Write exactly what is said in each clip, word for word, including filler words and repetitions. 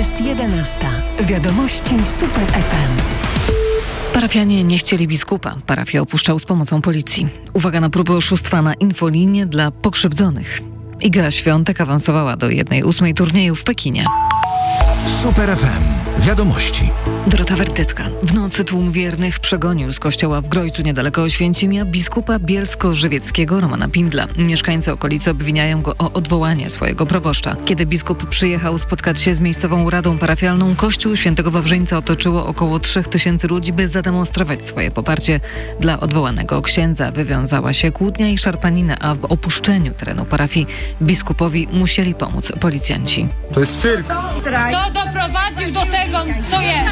Jest jedenasta. Wiadomości Super F M. Parafianie nie chcieli biskupa. Parafię opuszczał z pomocą policji. Uwaga na próbę oszustwa na infolinię dla pokrzywdzonych. Iga Świątek awansowała do jednej ósmej turnieju w Pekinie. Super F M. Wiadomości. Dorota Wertycka. W nocy tłum wiernych przegonił z kościoła w Grojcu niedaleko Oświęcimia biskupa bielsko-żywieckiego Romana Pindla. Mieszkańcy okolicy obwiniają go o odwołanie swojego proboszcza. Kiedy biskup przyjechał spotkać się z miejscową radą parafialną, kościół świętego Wawrzyńca otoczyło około trzech tysięcy ludzi, by zademonstrować swoje poparcie dla odwołanego księdza. Wywiązała się kłótnia i szarpanina, a w opuszczeniu terenu parafii biskupowi musieli pomóc policjanci. To jest cyrk. Kto doprowadził do tego, co jest?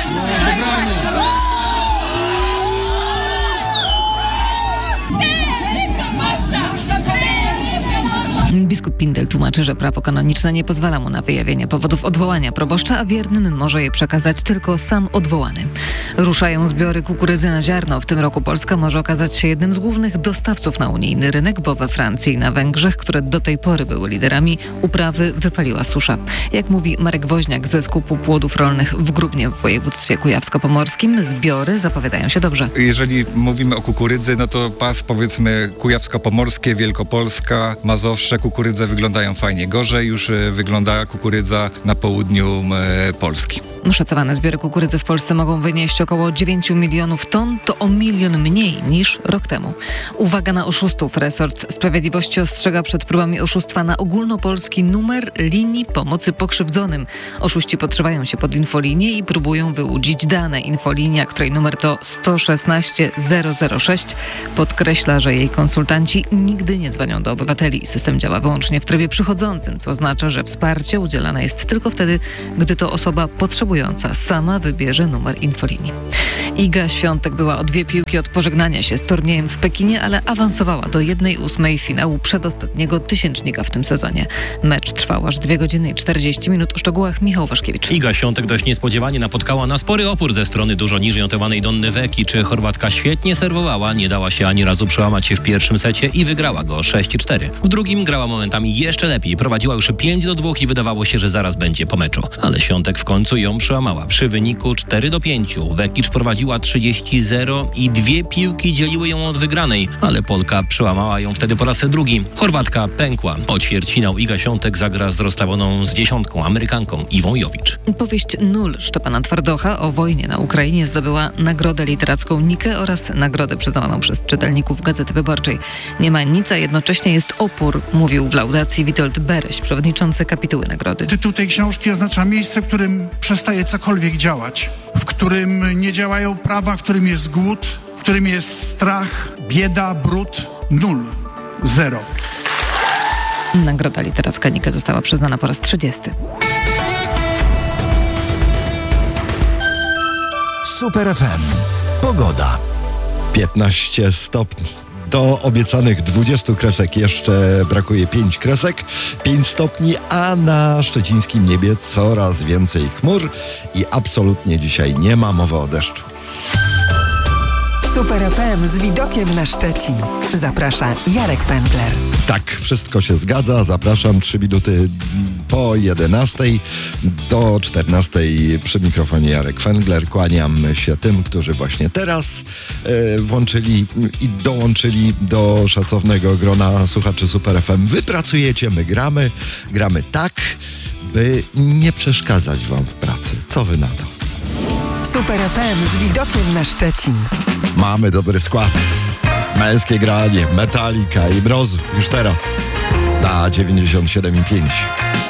Biskup Pindel tłumaczy, że prawo kanoniczne nie pozwala mu na wyjawienie powodów odwołania proboszcza, a wiernym może je przekazać tylko sam odwołany. Ruszają zbiory kukurydzy na ziarno. W tym roku Polska może okazać się jednym z głównych dostawców na unijny rynek, bo we Francji i na Węgrzech, które do tej pory były liderami, uprawy wypaliła susza. Jak mówi Marek Woźniak ze skupu płodów rolnych w Grubnie w województwie kujawsko-pomorskim, zbiory zapowiadają się dobrze. Jeżeli mówimy o kukurydzy, no to pas powiedzmy kujawsko-pomorskie, Wielkopolska, Mazowsze, kukurydze wyglądają fajnie. Gorzej już wygląda kukurydza na południu e, Polski. Szacowane zbiory kukurydzy w Polsce mogą wynieść około dziewięć milionów ton, to o milion mniej niż rok temu. Uwaga na oszustów. Resort Sprawiedliwości ostrzega przed próbami oszustwa na ogólnopolski numer linii pomocy pokrzywdzonym. Oszuści podszywają się pod infolinię i próbują wyłudzić dane. Infolinia, której numer to sto szesnaście zero zero sześć, podkreśla, że jej konsultanci nigdy nie dzwonią do obywateli. System działa wyłącznie w trybie przychodzącym, co oznacza, że wsparcie udzielane jest tylko wtedy, gdy to osoba potrzebująca sama wybierze numer infolinii. Iga Świątek była o dwie piłki od pożegnania się z turniejem w Pekinie, ale awansowała do jednej ósmej finału przedostatniego tysięcznika w tym sezonie. Mecz trwał aż dwie godziny i czterdzieści minut. O szczegółach Michał Waszkiewicz. Iga Świątek dość niespodziewanie napotkała na spory opór ze strony dużo niżej notowanej Donny Weki. Czy Chorwatka świetnie serwowała, nie dała się ani razu przełamać się w pierwszym secie i wygrała go sześć cztery. W drugim grała momentami jeszcze lepiej. Prowadziła już pięć do dwóch i wydawało się, że zaraz będzie po meczu. Ale Świątek w końcu ją przełamała. Przy wyniku cztery do pięciu Wekicz prowadziła trzydzieści zero i dwie piłki dzieliły ją od wygranej, ale Polka przełamała ją wtedy po raz drugi. Chorwatka pękła. O ćwierćfinał Iga Świątek zagra z rozstawioną z dziesiątką Amerykanką Iwą Jowicz. Powieść Nul Szczepana Twardocha o wojnie na Ukrainie zdobyła nagrodę literacką Nikę oraz nagrodę przyznawaną przez czytelników Gazety Wyborczej. Nie ma nic, a jednocześnie jest opór, mówił w laudacji Witold Bereś, przewodniczący kapituły nagrody. Tytuł tej książki oznacza miejsce, w którym przestaje cokolwiek działać, w którym nie działają prawa, w którym jest głód, w którym jest strach, bieda, brud, nul, zero. Nagroda literacka Nikę została przyznana po raz trzydziesty. Super F M. Pogoda. piętnaście stopni. Do obiecanych dwudziestu kresek jeszcze brakuje pięć kresek, pięć stopni, a na szczecińskim niebie coraz więcej chmur i absolutnie dzisiaj nie ma mowy o deszczu. Super F M z widokiem na Szczecin. Zaprasza Jarek Fendler. Tak, wszystko się zgadza. Zapraszam trzy minuty po jedenastej do czternastej przy mikrofonie Jarek Fendler. Kłaniam się tym, którzy właśnie teraz e, włączyli i dołączyli do szacownego grona słuchaczy Super F M. Wy pracujecie, my gramy. Gramy tak, by nie przeszkadzać wam w pracy. Co wy na to? Super F M z widokiem na Szczecin. Mamy dobry skład. Męskie granie, Metallica i Mroz już teraz na dziewięćdziesiąt siedem i pięć.